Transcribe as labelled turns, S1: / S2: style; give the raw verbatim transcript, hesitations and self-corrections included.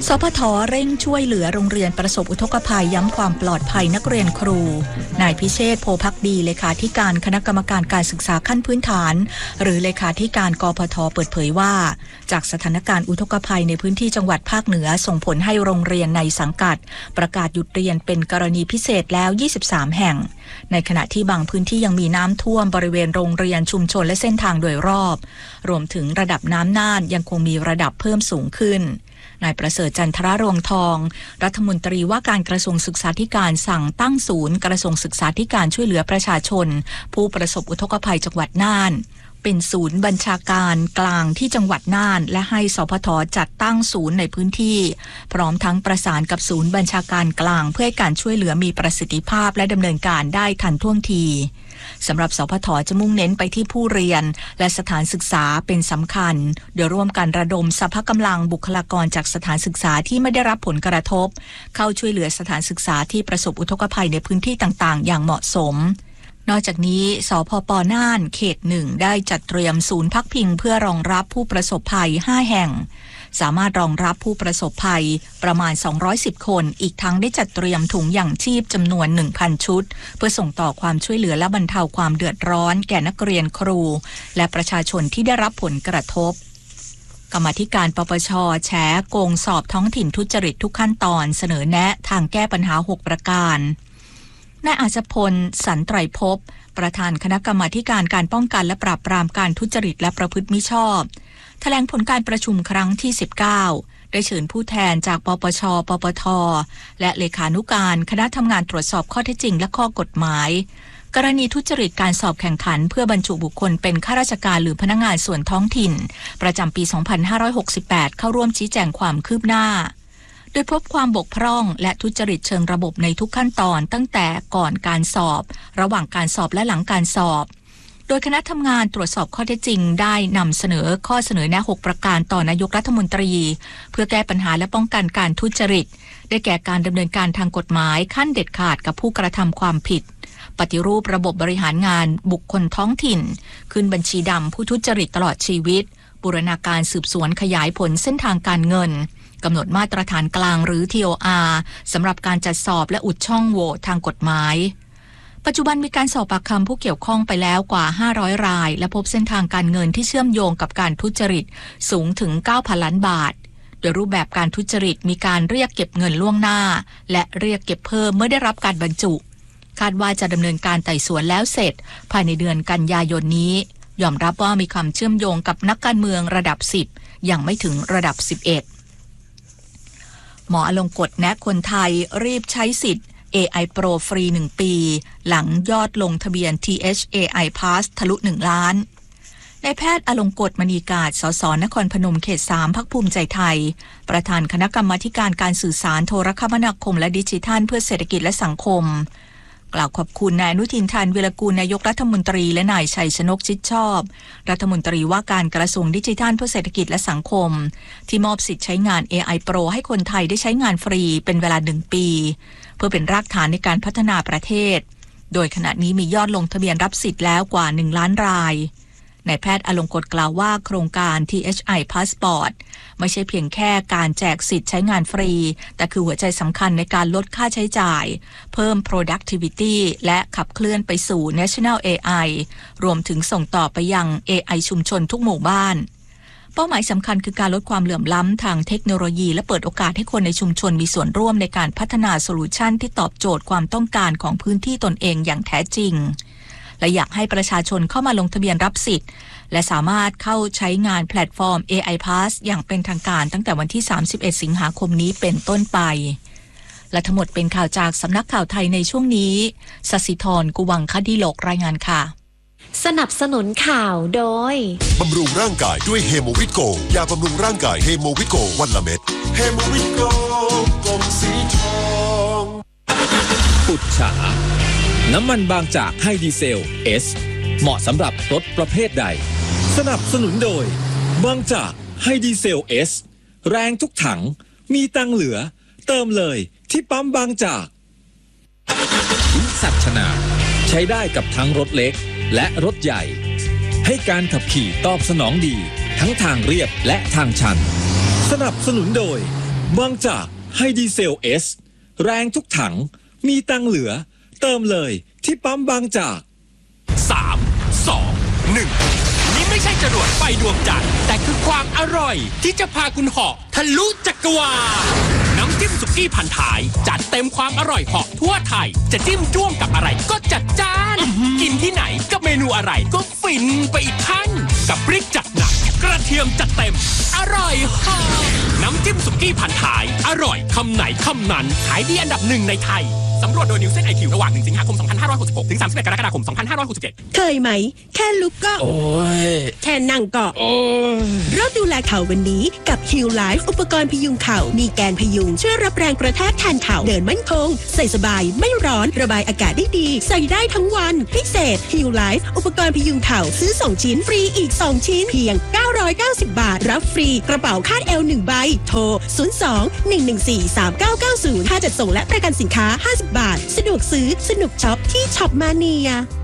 S1: สพท.เร่งช่วยเหลือโรงเรียนประสบอุทกภัยย้ำความปลอดภัยนักเรียนครูนายพิเชษฐ์โพภักดีเลขาธิการคณะกรรมการการศึกษาขั้นพื้นฐานหรือเลขาธิการกพท.เปิดเผยว่าจากสถานการณ์อุทกภัยในพื้นที่จังหวัดภาคเหนือส่งผลให้โรงเรียนในสังกัดประกาศหยุดเรียนเป็นกรณีพิเศษแล้วยี่สิบสามแห่งในขณะที่บางพื้นที่ยังมีน้ำท่วมบริเวณโรงเรียนชุมชนและเส้นทางโดยรอบรวมถึงระดับน้ำน่านยังคงมีระดับเพิ่มสูงขึ้นนายประเสริฐจันทรรวงทองรัฐมนตรีว่าการกระทรวงศึกษาธิการสั่งตั้งศูนย์กระทรวงศึกษาธิการช่วยเหลือประชาชนผู้ประสบอุทกภัยจังหวัดน่านเป็นศูนย์บัญชาการกลางที่จังหวัดน่านและให้สพท.จัดตั้งศูนย์ในพื้นที่พร้อมทั้งประสานกับศูนย์บัญชาการกลางเพื่อให้การช่วยเหลือมีประสิทธิภาพและดำเนินการได้ทันท่วงทีสำหรับสพท.จะมุ่งเน้นไปที่ผู้เรียนและสถานศึกษาเป็นสำคัญโดยร่วมกันระดมสรรพกำลังบุคลากรจากสถานศึกษาที่ไม่ได้รับผลกระทบเข้าช่วยเหลือสถานศึกษาที่ประสบอุทกภัยในพื้นที่ต่างๆอย่างเหมาะสมนอกจากนี้สพป.น่านเขตหนึ่งได้จัดเตรียมศูนย์พักพิงเพื่อรองรับผู้ประสบภัยห้าแห่งสามารถรองรับผู้ประสบภัยประมาณสองร้อยสิบคนอีกทั้งได้จัดเตรียมถุงยางชีพจำนวน หนึ่งพัน ชุดเพื่อส่งต่อความช่วยเหลือและบรรเทาความเดือดร้อนแก่นักเรียนครูและประชาชนที่ได้รับผลกระทบกรรมาธิการปปช.แฉโกงสอบท้องถิ่นทุจริตทุกขั้นตอนเสนอแนะทางแก้ปัญหาหกประการนายอาชพลสันไตรภพประธานคณะกรรมาธิการการป้องกันและปราบปรามการทุจริตและประพฤติมิชอบแถลงผลการประชุมครั้งที่สิบเก้าได้เชิญผู้แทนจากปปช.ปปท.และเลขานุการคณะทำงานตรวจสอบข้อเท็จจริงและข้อกฎหมายกรณีทุจริตการสอบแข่งขันเพื่อบรรจุบุคคลเป็นข้าราชการหรือพนักงานส่วนท้องถิ่นประจำปี สองพันห้าร้อยหกสิบแปด เข้าร่วมชี้แจงความคืบหน้าโดยพบความบกพร่องและทุจริตเชิงระบบในทุกขั้นตอนตั้งแต่ก่อนการสอบระหว่างการสอบและหลังการสอบโดยคณะทำงานตรวจสอบข้อเท็จจริงได้นำเสนอข้อเสนอแนะหกประการต่อนายกรัฐมนตรีเพื่อแก้ปัญหาและป้องกันการทุจริตได้แก่การดำเนินการทางกฎหมายขั้นเด็ดขาดกับผู้กระทำความผิดปฏิรูประบบบริหารงานบุคคลท้องถิ่นขึ้นบัญชีดำผู้ทุจริตตลอดชีวิตบูรณาการสืบสวนขยายผลเส้นทางการเงินกำหนดมาตรฐานกลางหรือ ที โอ อาร์ สำหรับการจัดสอบและอุดช่องโหว่ทางกฎหมายปัจจุบันมีการสอบปากคำผู้เกี่ยวข้องไปแล้วกว่าห้าร้อยรายและพบเส้นทางการเงินที่เชื่อมโยงกับการทุจริตสูงถึง เก้าพัน ล้านบาทโดยรูปแบบการทุจริตมีการเรียกเก็บเงินล่วงหน้าและเรียกเก็บเพิ่มเมื่อได้รับการบรรจุคาดว่าจะดำเนินการไต่สวนแล้วเสร็จภายในเดือนกันยายนนี้ยอมรับว่ามีความเชื่อมโยงกับนักการเมืองระดับสิบยังไม่ถึงระดับสิบเอ็ดหมออลงกฎแนะคนไทยรีบใช้สิทธิ์ เอ ไอ Pro ฟรีหนึ่งปีหลังยอดลงทะเบียน ที เอช เอ ไอ Pass ทะลุหนึ่งล้านนายแพทย์อลงกฎมณีกาจ สส นครพนมเขตสามพรรคภูมิใจไทยประธานคณะกรรมาธิการการสื่อสารโทรคมนาคมและดิจิทัลเพื่อเศรษฐกิจและสังคมกล่าวขอบคุณนายอนุทิน ชาญวีรกูลนายกรัฐมนตรีและนายชัยชนกชิดชอบรัฐมนตรีว่าการกระทรวงดิจิทัลเพื่อเศรษฐกิจและสังคมที่มอบสิทธิ์ใช้งาน เอ ไอ Pro ให้คนไทยได้ใช้งานฟรีเป็นเวลาหนึ่งปีเพื่อเป็นรากฐานในการพัฒนาประเทศโดยขณะนี้มียอดลงทะเบียนรับสิทธิ์แล้วกว่าหนึ่งล้านรายนายแพทย์อลงกฎกล่าวว่าโครงการ ที เอช ไอ Passport ไม่ใช่เพียงแค่การแจกสิทธิ์ใช้งานฟรีแต่คือหัวใจสำคัญในการลดค่าใช้จ่ายเพิ่ม productivity และขับเคลื่อนไปสู่ National เอ ไอ รวมถึงส่งต่อไปยัง เอ ไอ ชุมชนทุกหมู่บ้านเป้าหมายสำคัญคือการลดความเหลื่อมล้ำทางเทคโนโลยีและเปิดโอกาสให้คนในชุมชนมีส่วนร่วมในการพัฒนาโซลูชันที่ตอบโจทย์ความต้องการของพื้นที่ตนเองอย่างแท้จริงและอยากให้ประชาชนเข้ามาลงทะเบียนรับสิทธิ์และสามารถเข้าใช้งานแพลตฟอร์ม เอ ไอ Pass อย่างเป็นทางการตั้งแต่วันที่สามสิบเอ็ดสิงหาคมนี้เป็นต้นไปและทั้งหมดเป็นข่าวจากสำนักข่าวไทยในช่วงนี้ศศิธร กุวังคดิโลกรายงานค่ะ
S2: สนับสนุนข่าวโดย
S3: บำรุงร่างกายด้วยเฮโมวิตโกยาบำรุงร่างกายเฮโมวิตโกวันละเม็ดเฮโมวิตโกกลมสีทอง
S4: ปุจฉาน้ำมันบางจากไฮดีเซล S เหมาะสำหรับรถประเภทใดสนับสนุนโดยบางจากไฮดีเซล S แรงทุกถังมีตังเหลือเติมเลยที่ปั๊มบางจากวิสัชนาใช้ได้กับทั้งรถเล็กและรถใหญ่ให้การขับขี่ตอบสนองดีทั้งทางเรียบและทางชันสนับสนุนโดยบางจากให้ดีเซลเอสแรงทุกถังมีตังเหลือเติมเลยที่ปั๊มบางจาก
S5: สาม สอง หนึ่งนี่ไม่ใช่จรวดไฟดวงจันทร์แต่คือความอร่อยที่จะพาคุณเหาะทะลุจักรวาลน้ำจิ้มสุกี้พันท้ายจัดเต็มความอร่อยเหาะทั่วไทยจะจิ้มจ้วงกับอะไรก็จัดจ้านกินที่ไหนกับเมนูอะไรก็ฟินไปอีกขั้นกับพริกจัดหนักกระเทียมจัดเต็มอร่อยเหาะน้ำจิ้มสุกี้พันท้ายอร่อยคำไหนคำนั้นขายดีอันดับหนึ่งในไทยสำรวจโดยนิวเซนไอคิวระหว่างหนึ่งสิงหาคมสองพันห้าร้อยหกสิบหกถึงสามสิบเอ็ดกรกฎาคมสองพันห้าร้อยหกสิบเจ็ด
S6: เคยไหมแค่ลุกก็โอ้ยแค่นั่งก็โอ้ยเริ่มดูแลเข่าวันนี้กับ Heal Life อุปกรณ์พยุงเข่ามีแกนพยุงช่วยรับแรงกระแทกแทนเข่าเดินมั่นคงใส่สบายไม่ร้อนระบายอากาศได้ดีใส่ได้ทั้งวันพิเศษ Heal Life อุปกรณ์พยุงเข่าซื้อสองชิ้นฟรีอีกสองชิ้นเพียงเก้าร้อยเก้าสิบบาทรับฟรีกระเป๋าคาดเอวหนึ่งใบโทรศูนย์ สอง หนึ่ง หนึ่ง สี่ สาม เก้า เก้า ศูนย์ค่าจัดส่งและประกันสินค้าห้าสิบบาทสะดวกซื้อสนุกช็อปที่ช็อปมาเนีย